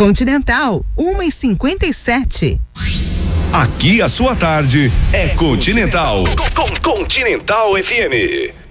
Continental, 1h57. Aqui a sua tarde é Continental. Continental FM.